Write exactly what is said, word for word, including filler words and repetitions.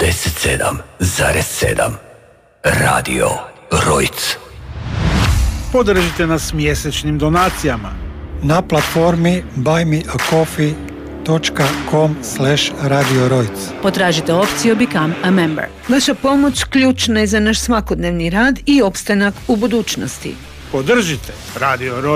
osamdeset sedam zarez sedam Radio Rojc. Podržite nas mjesečnim donacijama na platformi buy me a coffee dot com slash radio rojc. Potražite opciju Become a Member. Vaša pomoć ključna je za naš svakodnevni rad i opstanak u budućnosti. Podržite Radio Rojc.